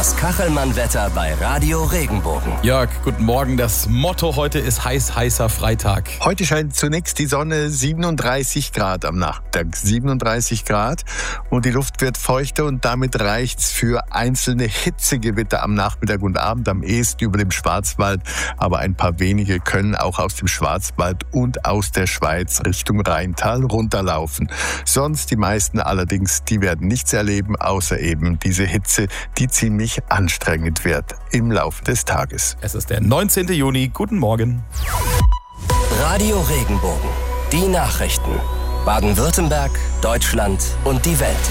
Das Kachelmann-Wetter bei Radio Regenbogen. Jörg, guten Morgen. Das Motto heute ist heißer Freitag. Heute scheint zunächst die Sonne, 37 Grad am Nachmittag. 37 Grad und die Luft wird feuchter und damit reicht's für einzelne Hitzegewitter am Nachmittag und Abend, am ehesten über dem Schwarzwald. Aber ein paar wenige können auch aus dem Schwarzwald und aus der Schweiz Richtung Rheintal runterlaufen. Sonst die meisten allerdings, die werden nichts erleben, außer eben diese Hitze, die ziemlich anstrengend wird im Laufe des Tages. Es ist der 19. Juni. Guten Morgen. Radio Regenbogen. Die Nachrichten. Baden-Württemberg, Deutschland und die Welt.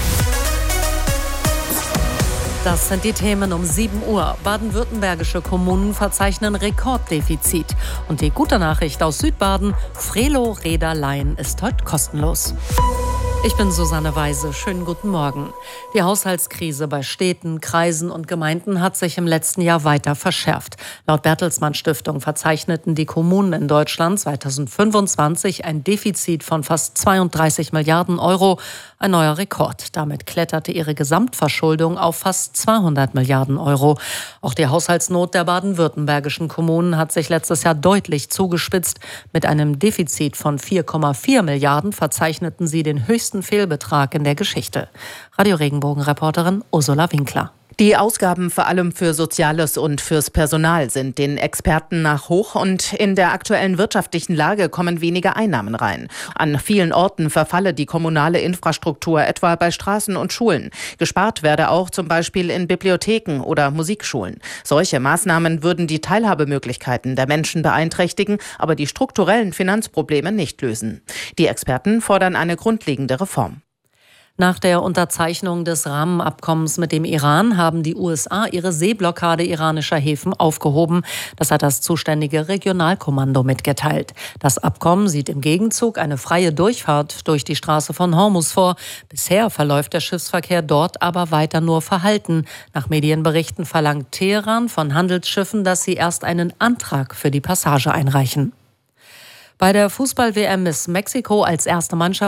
Das sind die Themen um 7 Uhr. Baden-württembergische Kommunen verzeichnen Rekorddefizit. Und die gute Nachricht aus Südbaden: Frelo-Räderlein ist heute kostenlos. Ich bin Susanne Weise. Schönen guten Morgen. Die Haushaltskrise bei Städten, Kreisen und Gemeinden hat sich im letzten Jahr weiter verschärft. Laut Bertelsmann Stiftung verzeichneten die Kommunen in Deutschland 2025 ein Defizit von fast 32 Milliarden Euro. Ein neuer Rekord. Damit kletterte ihre Gesamtverschuldung auf fast 200 Milliarden Euro. Auch die Haushaltsnot der baden-württembergischen Kommunen hat sich letztes Jahr deutlich zugespitzt. Mit einem Defizit von 4,4 Milliarden verzeichneten sie den höchsten Fehlbetrag in der Geschichte. Radio Regenbogen-Reporterin Ursula Winkler. Die Ausgaben vor allem für Soziales und fürs Personal sind den Experten nach hoch und in der aktuellen wirtschaftlichen Lage kommen weniger Einnahmen rein. An vielen Orten verfalle die kommunale Infrastruktur, etwa bei Straßen und Schulen. Gespart werde auch zum Beispiel in Bibliotheken oder Musikschulen. Solche Maßnahmen würden die Teilhabemöglichkeiten der Menschen beeinträchtigen, aber die strukturellen Finanzprobleme nicht lösen. Die Experten fordern eine grundlegende Reform. Nach der Unterzeichnung des Rahmenabkommens mit dem Iran haben die USA ihre Seeblockade iranischer Häfen aufgehoben. Das hat das zuständige Regionalkommando mitgeteilt. Das Abkommen sieht im Gegenzug eine freie Durchfahrt durch die Straße von Hormuz vor. Bisher verläuft der Schiffsverkehr dort aber weiter nur verhalten. Nach Medienberichten verlangt Teheran von Handelsschiffen, dass sie erst einen Antrag für die Passage einreichen. Bei der Fußball-WM ist Mexiko als erste Mannschaft